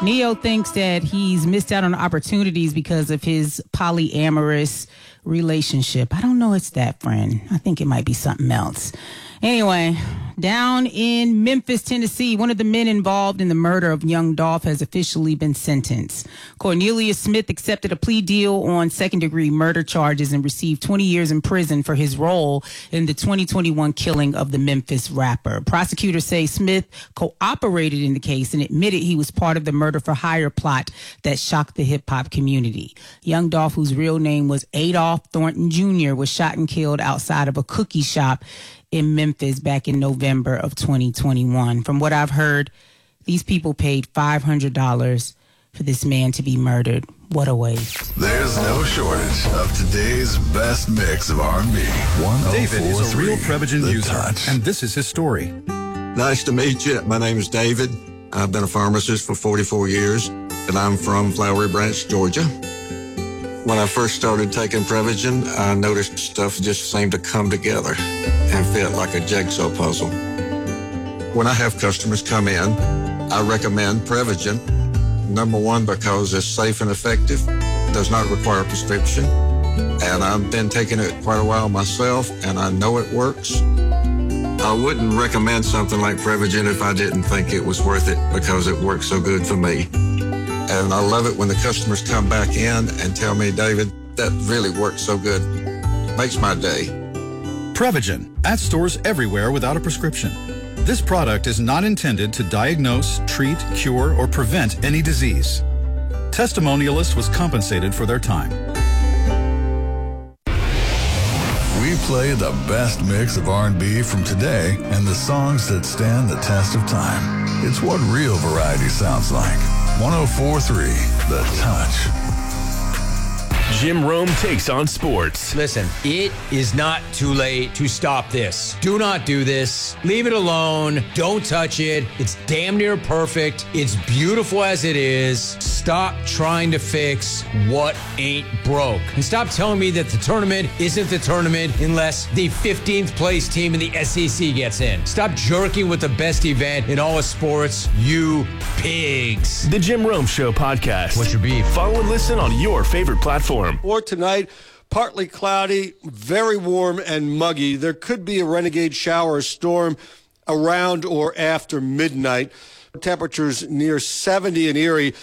Neo thinks that he's missed out on opportunities because of his polyamorous relationship. I don't know it's that, friend. I think it might be something else. Anyway, down in Memphis, Tennessee, one of the men involved in the murder of young Dolph has officially been sentenced. Cornelius Smith accepted a plea deal on second-degree murder charges and received 20 years in prison for his role in the 2021 killing of the Memphis rapper. Prosecutors say Smith cooperated in the case and admitted he was part of the murder-for-hire plot that shocked the hip-hop community. Young Dolph, whose real name was Adolph Thornton Jr., was shot and killed outside of a cookie shop in Memphis back in November of 2021. From what I've heard, these people paid $500 for this man to be murdered. What a waste. There's no shortage of today's best mix of R&B. David is a real Prevagen user, Touch. and this is his story. Nice to meet you. My name is David. I've been a pharmacist for 44 years, and I'm from Flowery Branch, Georgia. When I first started taking Prevagen, I noticed stuff just seemed to come together and fit like a jigsaw puzzle. When I have customers come in, I recommend Prevagen. Number one, because it's safe and effective, does not require a prescription, and I've been taking it quite a while myself, and I know it works. I wouldn't recommend something like Prevagen if I didn't think it was worth it because it works so good for me. And I love it when the customers come back in and tell me, David, that really works so good. Makes my day. Prevagen, at stores everywhere without a prescription. This product is not intended to diagnose, treat, cure, or prevent any disease. Testimonialist was compensated for their time. We play the best mix of R&B from today and the songs that stand the test of time. It's what real variety sounds like. 104.3 The Touch. Jim Rome takes on sports. Listen, it is not too late to stop this. Do not do this. Leave it alone. Don't touch it. It's damn near perfect. It's beautiful as it is. Stop trying to fix what ain't broke. And stop telling me that the tournament isn't the tournament unless the 15th place team in the SEC gets in. Stop jerking with the best event in all of sports, you pigs. The Jim Rome Show podcast. What's your beef? Follow and listen on your favorite platform. Or tonight, partly cloudy, very warm and muggy. There could be a renegade shower or storm around or after midnight. Temperatures near 70 in Erie,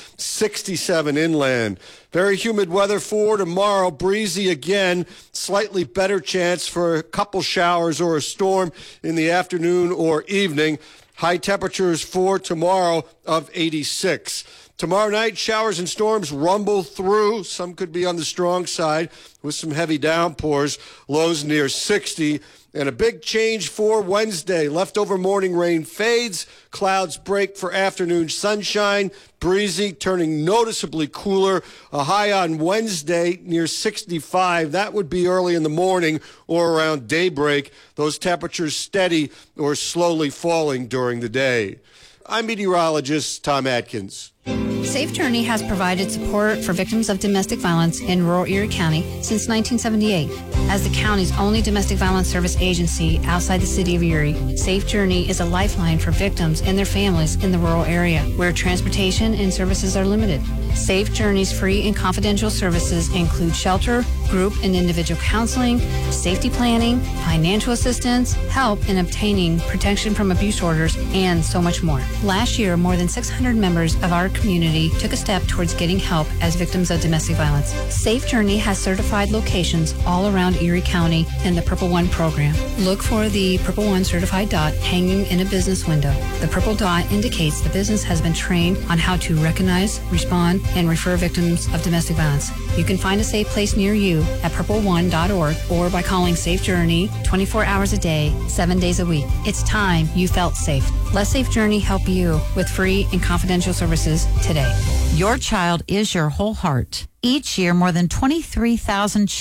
67 inland. Very humid weather for tomorrow. Breezy again. Slightly better chance for a couple showers or a storm in the afternoon or evening. High temperatures for tomorrow of 86. Tomorrow night, showers and storms rumble through. Some could be on the strong side with some heavy downpours. Lows near 60. And a big change for Wednesday. Leftover morning rain fades. Clouds break for afternoon sunshine. Breezy, turning noticeably cooler. A high on Wednesday near 65. That would be early in the morning or around daybreak. Those temperatures steady or slowly falling during the day. I'm meteorologist Tom Atkins. Safe Journey has provided support for victims of domestic violence in rural Erie County since 1978. As the county's only domestic violence service agency outside the city of Erie, Safe Journey is a lifeline for victims and their families in the rural area where transportation and services are limited. Safe Journey's free and confidential services include shelter, group and individual counseling, safety planning, financial assistance, help in obtaining protection from abuse orders, and so much more. Last year, more than 600 members of our community took a step towards getting help as victims of domestic violence. Safe Journey has certified locations all around Erie County in the Purple One program. Look for the Purple One certified dot hanging in a business window. The purple dot indicates the business has been trained on how to recognize, respond, and refer victims of domestic violence. You can find a safe place near you at purpleone.org or by calling Safe Journey 24 hours a day, 7 days a week. It's time you felt safe. Let Safe Journey help you with free and confidential services today. Your child is your whole heart. Each year, more than 23,000